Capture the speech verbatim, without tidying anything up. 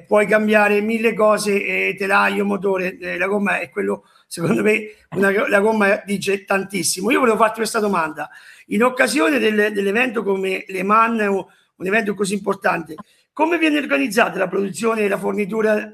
puoi cambiare mille cose, eh, telaio, motore, eh, la gomma è quello, secondo me, una, la gomma dice tantissimo. Io volevo farti questa domanda. In occasione del, dell'evento come Le Mans, un evento così importante, come viene organizzata la produzione e la fornitura